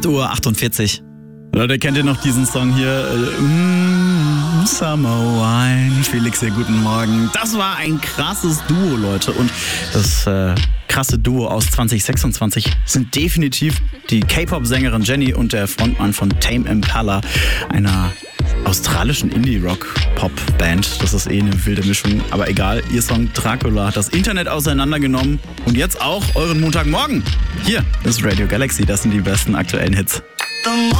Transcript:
8:48 Uhr. Leute, kennt ihr noch diesen Song hier? Summer Wine. Felix hier, guten Morgen. Das war ein krasses Duo, Leute. Und das krasse Duo aus 2026 sind definitiv die K-Pop-Sängerin Jennie und der Frontmann von Tame Impala, einer australischen Indie-Rock-Pop-Band. Das ist eine wilde Mischung, aber egal. Ihr Song Dracula hat das Internet auseinandergenommen und jetzt auch euren Montagmorgen. Hier ist Radio Galaxy, das sind die besten aktuellen Hits.